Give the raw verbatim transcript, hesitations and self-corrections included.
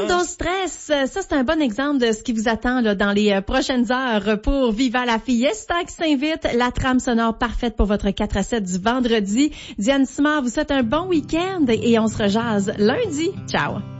Mundo Stress, ça c'est un bon exemple de ce qui vous attend là, dans les prochaines heures pour Viva la Fiesta qui s'invite, la trame sonore parfaite pour votre quatre à sept du vendredi. Diane Simard vous souhaite un bon week-end et on se rejase lundi. Ciao!